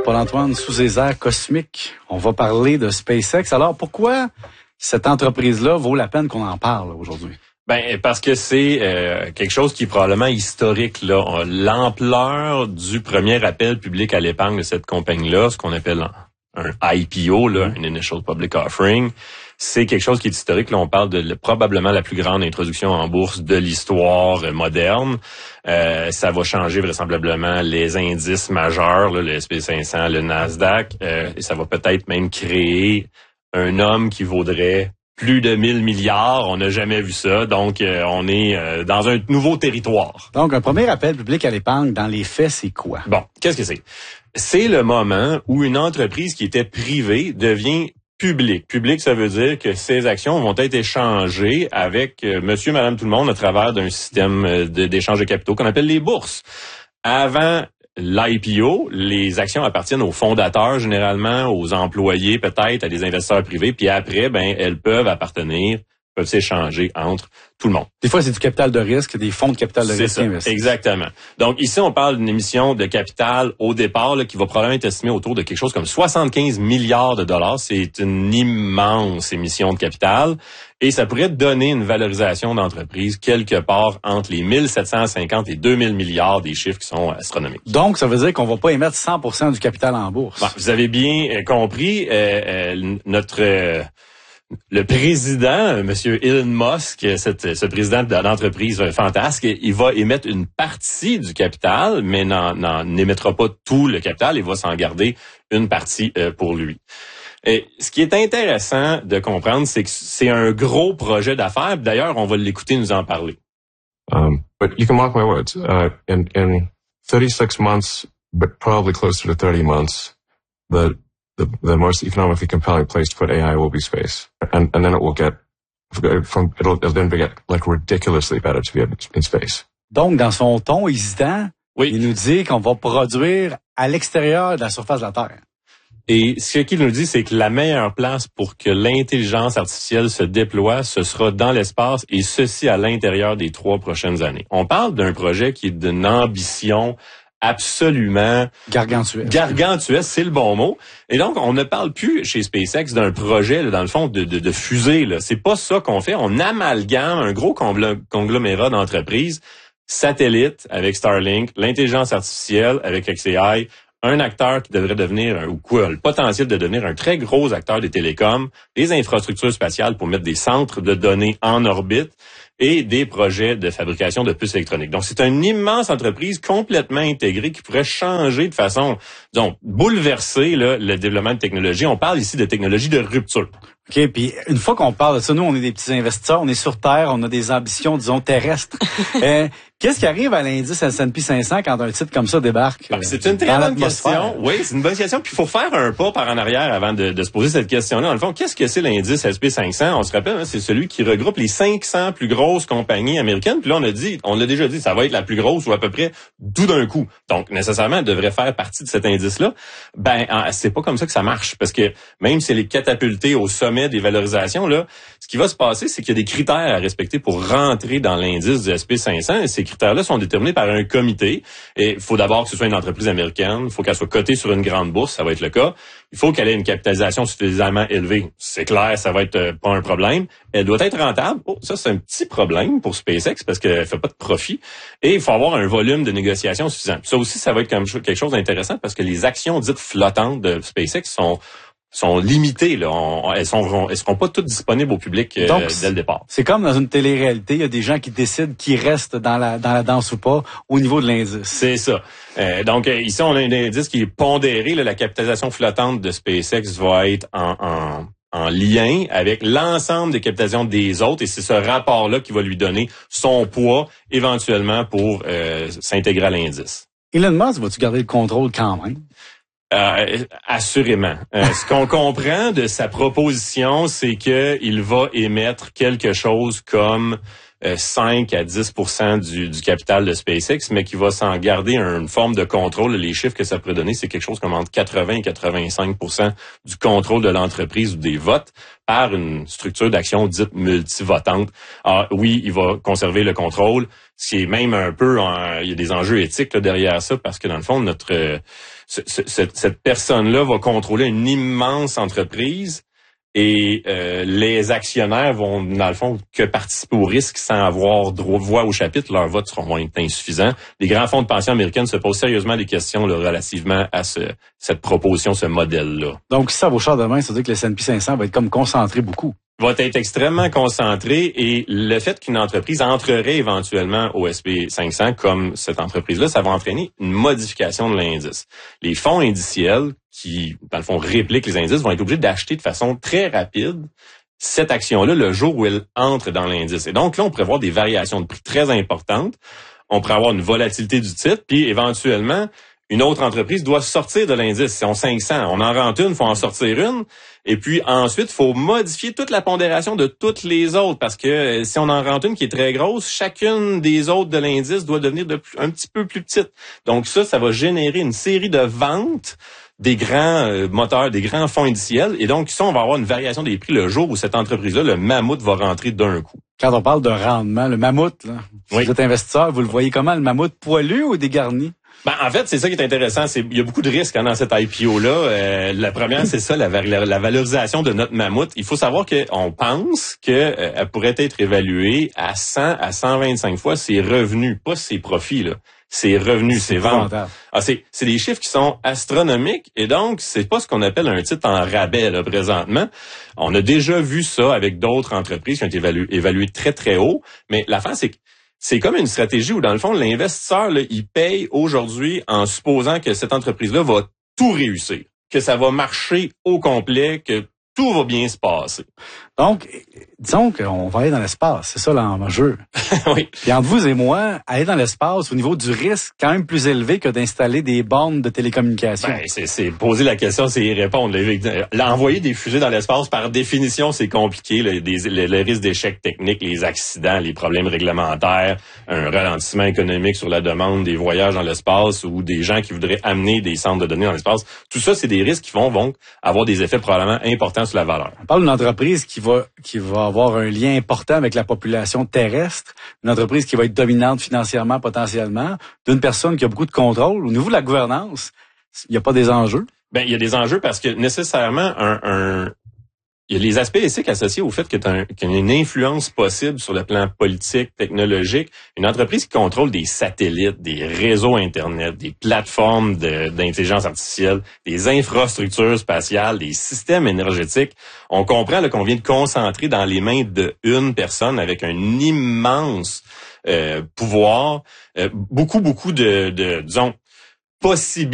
Paul-Antoine, sous les airs cosmiques, on va parler de SpaceX. Alors, pourquoi cette entreprise-là vaut la peine qu'on en parle aujourd'hui? Ben parce que c'est quelque chose qui est probablement historique là. L'ampleur du premier appel public à l'épargne de cette compagnie-là, ce qu'on appelle un IPO, là, un Initial Public Offering, c'est quelque chose qui est historique. Là, on parle de probablement la plus grande introduction en bourse de l'histoire moderne. Ça va changer vraisemblablement les indices majeurs, là, le S&P 500, le Nasdaq. Et ça va peut-être même créer un homme qui vaudrait plus de 1000 milliards. On n'a jamais vu ça. Donc, on est dans un nouveau territoire. Donc, un premier appel public à l'épargne, dans les faits, c'est quoi? Bon, qu'est-ce que c'est? C'est le moment où une entreprise qui était privée devient publique. Public, ça veut dire que ces actions vont être échangées avec monsieur, madame, tout le monde à travers d'un système d'échange de capitaux qu'on appelle les bourses. Avant l'IPO, les actions appartiennent aux fondateurs généralement, aux employés peut-être, à des investisseurs privés, puis après, elles peuvent s'échanger entre tout le monde. Des fois, c'est du capital de risque, des fonds de capital de risque qui investissent. Exactement. Donc ici, on parle d'une émission de capital au départ là, qui va probablement être estimée autour de quelque chose comme 75 milliards de dollars. C'est une immense émission de capital et ça pourrait donner une valorisation d'entreprise quelque part entre les 1750 et 2000 milliards, des chiffres qui sont astronomiques. Donc, ça veut dire qu'on va pas émettre 100% du capital en bourse. Bon, vous avez bien compris, le président, Monsieur Elon Musk, ce président d'entreprise fantasque, il va émettre une partie du capital, mais n'émettra pas tout le capital. Il va s'en garder une partie pour lui. Et ce qui est intéressant de comprendre, c'est que c'est un gros projet d'affaires. D'ailleurs, on va l'écouter nous en parler. But you can mark my words. In 36 months, but probably closer to 30 months, the most economically compelling place to put AI will be space. And then it will it'll then get like ridiculously better to be in space. Donc, dans son ton hésitant, oui, il nous dit qu'on va produire à l'extérieur de la surface de la Terre. Et ce qu'il nous dit, c'est que la meilleure place pour que l'intelligence artificielle se déploie, ce sera dans l'espace et ceci à l'intérieur des 3 prochaines années. On parle d'un projet qui est d'une ambition absolument gargantuesque, c'est le bon mot. Et donc, on ne parle plus chez SpaceX d'un projet, là, dans le fond, de fusée. Là. C'est pas ça qu'on fait. On amalgame un gros conglomérat d'entreprises, satellites avec Starlink, l'intelligence artificielle avec xAI, un acteur qui devrait devenir, le potentiel de devenir un très gros acteur des télécoms, des infrastructures spatiales pour mettre des centres de données en orbite, et des projets de fabrication de puces électroniques. Donc, c'est une immense entreprise complètement intégrée qui pourrait changer de façon, disons, bouleverser là, le développement de technologie. On parle ici de technologie de rupture. OK, puis une fois qu'on parle de ça, nous, on est des petits investisseurs, on est sur Terre, on a des ambitions, disons, terrestres. Qu'est-ce qui arrive à l'indice S&P 500 quand un titre comme ça débarque? C'est une très bonne question. Oui, c'est une bonne question. Puis il faut faire un pas par en arrière avant de se poser cette question-là. Dans le fond, qu'est-ce que c'est l'indice S&P 500? On se rappelle, c'est celui qui regroupe les 500 plus grosses compagnies américaines. Puis là, on l'a déjà dit, ça va être la plus grosse ou à peu près tout d'un coup. Donc, nécessairement, elle devrait faire partie de cet indice-là. C'est pas comme ça que ça marche. Parce que même si elle est catapultée au sommet des valorisations, là, ce qui va se passer, c'est qu'il y a des critères à respecter pour rentrer dans l'indice du S&P 500. Et ces critères-là sont déterminés par un comité. Et il faut d'abord que ce soit une entreprise américaine. Il faut qu'elle soit cotée sur une grande bourse. Ça va être le cas. Il faut qu'elle ait une capitalisation suffisamment élevée. C'est clair, ça va être pas un problème. Elle doit être rentable. Oh, ça, c'est un petit problème pour SpaceX parce qu'elle fait pas de profit. Et il faut avoir un volume de négociation suffisant. Ça aussi, ça va être quelque chose d'intéressant parce que les actions dites flottantes de SpaceX sont limitées, là. Elles seront pas toutes disponibles au public dès le départ. C'est comme dans une télé-réalité, il y a des gens qui décident qui restent dans la danse ou pas au niveau de l'indice. C'est ça. Donc ici, on a un indice qui est pondéré. Là, la capitalisation flottante de SpaceX va être en lien avec l'ensemble des capitalisations des autres et c'est ce rapport-là qui va lui donner son poids éventuellement pour s'intégrer à l'indice. Elon Musk, vas-tu garder le contrôle quand même? Assurément. Ce qu'on comprend de sa proposition, c'est que il va émettre quelque chose comme 5 à 10% du capital de SpaceX, mais qui va s'en garder une forme de contrôle. Les chiffres que ça pourrait donner, c'est quelque chose comme entre 80 et 85% du contrôle de l'entreprise ou des votes par une structure d'action dite multivotante. Alors, oui, il va conserver le contrôle, ce qui est même un peu, il y a des enjeux éthiques là, derrière ça, parce que dans le fond, cette personne-là va contrôler une immense entreprise. Et les actionnaires vont, dans le fond, que participer au risque sans avoir voix au chapitre. Leurs votes vont être insuffisants. Les grands fonds de pension américains se posent sérieusement des questions là, relativement à cette proposition, ce modèle-là. Donc, si ça vaut cher demain, ça veut dire que le S&P 500 va être comme concentré beaucoup. Va être extrêmement concentré et le fait qu'une entreprise entrerait éventuellement au S&P 500 comme cette entreprise-là, ça va entraîner une modification de l'indice. Les fonds indiciels qui, dans le fond, répliquent les indices vont être obligés d'acheter de façon très rapide cette action-là le jour où elle entre dans l'indice. Et donc là, on pourrait avoir des variations de prix très importantes. On pourrait avoir une volatilité du titre, puis éventuellement, une autre entreprise doit sortir de l'indice. Si on 500, on en rentre une, il faut en sortir une. Et puis ensuite, il faut modifier toute la pondération de toutes les autres. Parce que si on en rentre une qui est très grosse, chacune des autres de l'indice doit devenir un petit peu plus petite. Donc ça va générer une série de ventes des grands moteurs, des grands fonds indiciels. Et donc ça, on va avoir une variation des prix le jour où cette entreprise-là, le mammouth, va rentrer d'un coup. Quand on parle de rendement, le mammouth, là, si vous êtes investisseur, vous le voyez comment, le mammouth poilu ou dégarni? Ben, en fait, c'est ça qui est intéressant. Il y a beaucoup de risques dans cette IPO-là. La première, c'est ça, la valorisation de notre mammouth. Il faut savoir qu'on pense qu'elle pourrait être évaluée à 100 à 125 fois ses revenus, pas ses profits, là. Ses revenus, ses ventes. C'est des chiffres qui sont astronomiques et donc, c'est pas ce qu'on appelle un titre en rabais, là, présentement. On a déjà vu ça avec d'autres entreprises qui ont été évaluées très, très haut. Mais la fin, c'est comme une stratégie où, dans le fond, l'investisseur, là, il paye aujourd'hui en supposant que cette entreprise-là va tout réussir, que ça va marcher au complet, que tout va bien se passer. Donc, disons qu'on va aller dans l'espace, c'est ça l'enjeu. Oui. Puis entre vous et moi, aller dans l'espace au niveau du risque quand même plus élevé que d'installer des bornes de télécommunications. Ben, c'est poser la question, c'est y répondre. Envoyer des fusées dans l'espace, par définition, c'est compliqué. Les risques d'échec technique, les accidents, les problèmes réglementaires, un ralentissement économique sur la demande des voyages dans l'espace ou des gens qui voudraient amener des centres de données dans l'espace. Tout ça, c'est des risques qui vont avoir des effets probablement importants sur la valeur. On parle d'une entreprise qui va avoir un lien important avec la population terrestre, une entreprise qui va être dominante financièrement, potentiellement, d'une personne qui a beaucoup de contrôle. Au niveau de la gouvernance, il n'y a pas des enjeux? Ben, il y a des enjeux parce que nécessairement, il y a les aspects éthiques associés au fait qu'il y a une influence possible sur le plan politique, technologique. Une entreprise qui contrôle des satellites, des réseaux Internet, des plateformes d'intelligence artificielle, des infrastructures spatiales, des systèmes énergétiques. On comprend là, qu'on vient de concentrer dans les mains d'une personne avec un immense pouvoir, beaucoup de disons, possibilités